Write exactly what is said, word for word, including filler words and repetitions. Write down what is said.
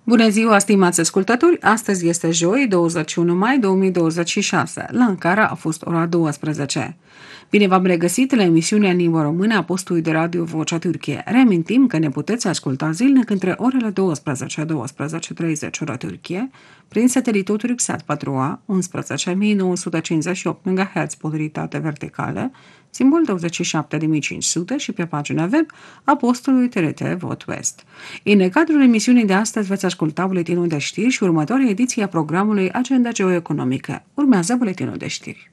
Bună ziua, stimați ascultători! Astăzi este joi, douăzeci și unu mai două mii douăzeci și șase. La Ankara a fost ora douăsprezece. Bine v-am regăsit la emisiunea în limba română a postului de radio Vocea Türkiye. Reamintim că ne puteți asculta zilnic între orele douăsprezece - douăsprezece și treizeci ora Türkiye, prin satelitul Turksat patru A, unsprezece mii nouă sute cincizeci și opt MHz polaritate verticală, simbol douăzeci și șapte de mii cinci sute și pe pagina web a postului T R T Vot West. În cadrul emisiunii de astăzi veți asculta buletinul de știri și următoarea ediție a programului Agenda Geoeconomică. Urmează buletinul de știri.